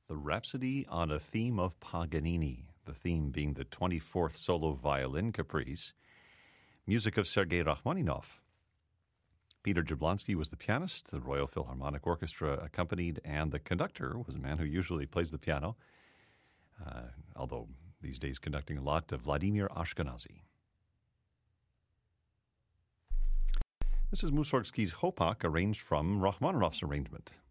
the Rhapsody on a Theme of Paganini, the theme being the 24th Solo Violin Caprice, music of Sergei Rachmaninoff. Peter Jablonski was the pianist, the Royal Philharmonic Orchestra accompanied, and the conductor was a man who usually plays the piano, although these days conducting a lot, Vladimir Ashkenazy. This is Mussorgsky's Hopak, arranged from Rachmaninoff's arrangement.